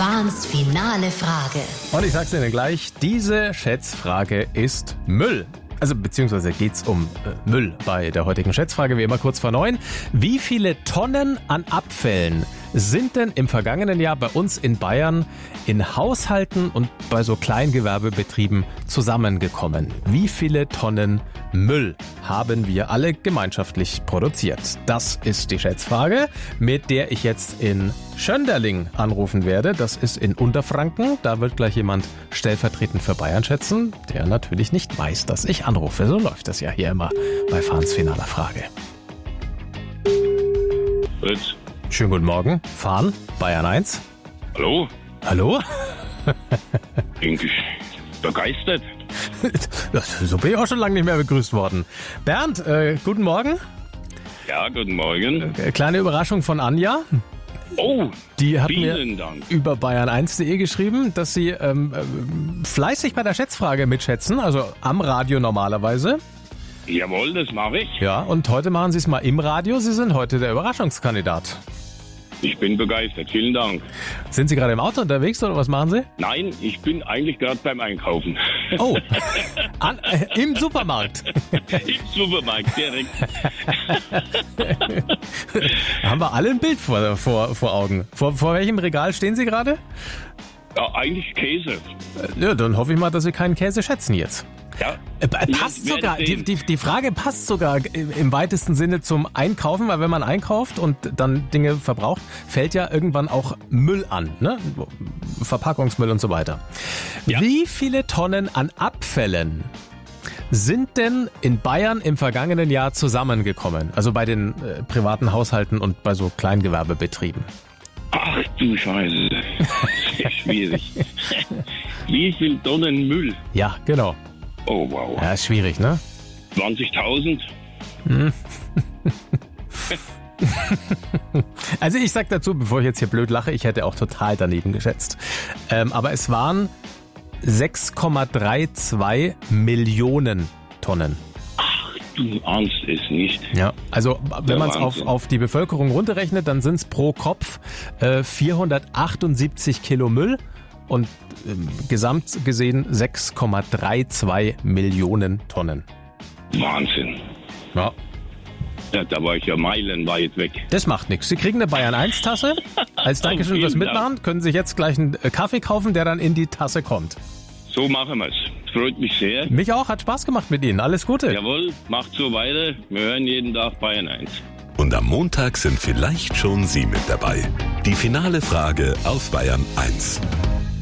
Fahns finale Frage. Und ich sag's Ihnen gleich, diese Schätzfrage ist Müll. Also beziehungsweise geht's um Müll bei der heutigen Schätzfrage, wie immer kurz vor 9. Wie viele Tonnen an Abfällen sind denn im vergangenen Jahr bei uns in Bayern in Haushalten und bei so Kleingewerbebetrieben zusammengekommen? Wie viele Tonnen Müll haben wir alle gemeinschaftlich produziert? Das ist die Schätzfrage, mit der ich jetzt in Schönderling anrufen werde. Das ist in Unterfranken. Da wird gleich jemand stellvertretend für Bayern schätzen, der natürlich nicht weiß, dass ich anrufe. So läuft das ja hier immer bei Fahns finaler Frage. Fritz. Schönen guten Morgen. Fahn, Bayern 1. Hallo? Hallo? Bin ich begeistert. So bin ich auch schon lange nicht mehr begrüßt worden. Bernd, guten Morgen. Ja, guten Morgen. Kleine Überraschung von Anja. Oh, Die hat vielen mir Dank. über bayern1.de geschrieben, dass sie fleißig bei der Schätzfrage mitschätzen, also am Radio normalerweise. Jawohl, das mache ich. Ja, und heute machen sie es mal im Radio. Sie sind heute der Überraschungskandidat. Ich bin begeistert. Vielen Dank. Sind Sie gerade im Auto unterwegs oder was machen Sie? Nein, ich bin eigentlich gerade beim Einkaufen. Oh, im Supermarkt. Im Supermarkt, direkt. Da haben wir alle ein Bild vor Augen. Vor welchem Regal stehen Sie gerade? Ja, eigentlich Käse. Ja, dann hoffe ich mal, dass Sie keinen Käse schätzen jetzt. Ja. Passt sogar, die Frage passt sogar im weitesten Sinne zum Einkaufen, weil wenn man einkauft und dann Dinge verbraucht, fällt ja irgendwann auch Müll an, ne? Verpackungsmüll und so weiter. Ja. Wie viele Tonnen an Abfällen sind denn in Bayern im vergangenen Jahr zusammengekommen? Also bei den privaten Haushalten und bei so Kleingewerbebetrieben. Ach du Scheiße. Sehr schwierig. Wie viel Tonnen Müll? Ja, genau. Oh, wow. Ja, ist schwierig, ne? 20.000? Also ich sag dazu, bevor ich jetzt hier blöd lache, ich hätte auch total daneben geschätzt. Aber es waren 6,32 Millionen Tonnen. Du ahnst es nicht. Ja, also wenn man es Wahnsinn. auf die Bevölkerung runterrechnet, dann sind es pro Kopf 478 Kilo Müll und gesamt gesehen 6,32 Millionen Tonnen. Wahnsinn. Ja. Ja, da war ich ja meilenweit weg. Das macht nichts. Sie kriegen eine Bayern 1 Tasse. Als Dankeschön fürs Vielen Mitmachen können Sie sich jetzt gleich einen Kaffee kaufen, der dann in die Tasse kommt. So machen wir's. Freut mich sehr. Mich auch, hat Spaß gemacht mit Ihnen. Alles Gute. Jawohl, macht so weiter. Wir hören jeden Tag Bayern 1. Und am Montag sind vielleicht schon Sie mit dabei. Die finale Frage auf Bayern 1.